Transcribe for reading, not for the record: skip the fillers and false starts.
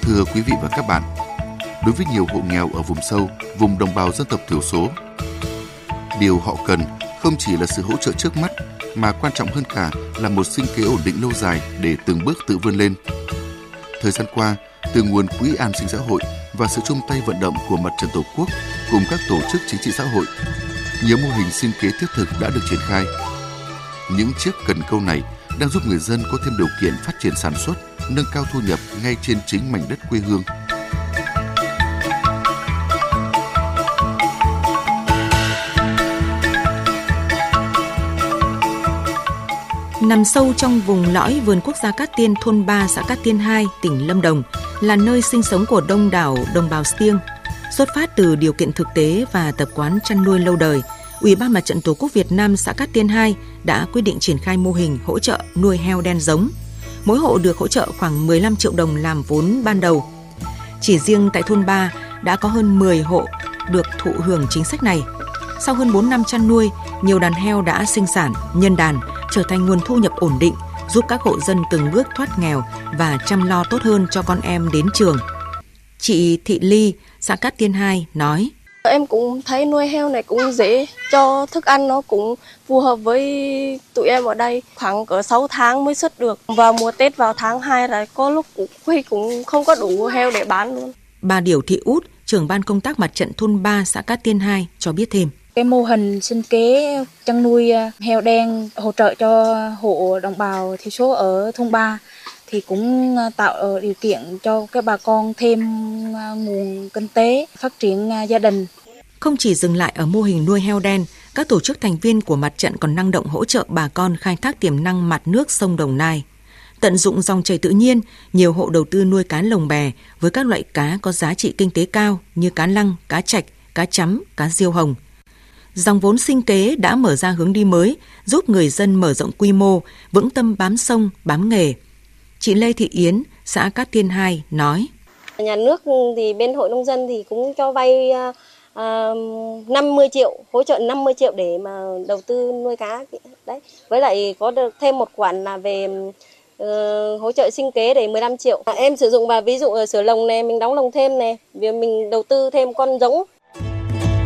Thưa quý vị và các bạn, đối với nhiều hộ nghèo ở vùng sâu, vùng đồng bào dân tộc thiểu số, điều họ cần không chỉ là sự hỗ trợ trước mắt mà quan trọng hơn cả là một sinh kế ổn định lâu dài để từng bước tự vươn lên. Thời gian qua, từ nguồn quỹ an sinh xã hội và sự chung tay vận động của Mặt trận Tổ quốc cùng các tổ chức chính trị xã hội, nhiều mô hình sinh kế thiết thực đã được triển khai. Những chiếc cần câu này đang giúp người dân có thêm điều kiện phát triển sản xuất, nâng cao thu nhập ngay trên chính mảnh đất quê hương. Nằm sâu trong vùng lõi vườn quốc gia Cát Tiên, thôn 3, xã Cát Tiên 2, tỉnh Lâm Đồng, là nơi sinh sống của đông đảo đồng bào Stiêng. Xuất phát từ điều kiện thực tế và tập quán chăn nuôi lâu đời, Ủy ban Mặt trận Tổ quốc Việt Nam xã Cát Tiên 2 đã quyết định triển khai mô hình hỗ trợ nuôi heo đen giống. Mỗi hộ được hỗ trợ khoảng 15 triệu đồng làm vốn ban đầu. Chỉ riêng tại thôn 3 đã có hơn 10 hộ được thụ hưởng chính sách này. Sau hơn 4 năm chăn nuôi, nhiều đàn heo đã sinh sản, nhân đàn, trở thành nguồn thu nhập ổn định, giúp các hộ dân từng bước thoát nghèo và chăm lo tốt hơn cho con em đến trường. Chị Thị Ly, xã Cát Tiên 2 nói: Em cũng thấy nuôi heo này cũng dễ, cho thức ăn nó cũng phù hợp với tụi em ở đây. Khoảng cỡ 6 tháng mới xuất được. Vào mùa Tết vào tháng 2 là có lúc cũng không có đủ heo để bán luôn. Bà Điểu Thị Út, trưởng ban công tác mặt trận thôn 3 xã Cát Tiên 2 cho biết thêm. Cái mô hình sinh kế chăn nuôi heo đen hỗ trợ cho hộ đồng bào thiểu số ở thôn 3 thì cũng tạo điều kiện cho các bà con thêm nguồn kinh tế, phát triển gia đình. Không chỉ dừng lại ở mô hình nuôi heo đen, các tổ chức thành viên của mặt trận còn năng động hỗ trợ bà con khai thác tiềm năng mặt nước sông Đồng Nai. Tận dụng dòng chảy tự nhiên, nhiều hộ đầu tư nuôi cá lồng bè với các loại cá có giá trị kinh tế cao như cá lăng, cá trạch, cá chấm, cá diêu hồng. Dòng vốn sinh kế đã mở ra hướng đi mới, giúp người dân mở rộng quy mô, vững tâm bám sông, bám nghề. Chị Lê Thị Yến, xã Cát Tiên 2 nói: Nhà nước thì bên hội nông dân thì cũng cho vay 50 triệu, hỗ trợ 50 triệu để mà đầu tư nuôi cá đấy. Với lại có được thêm một khoản là về hỗ trợ sinh kế để 15 triệu. Em sử dụng vào ví dụ ở sửa lồng này, mình đóng lồng thêm này, vì mình đầu tư thêm con giống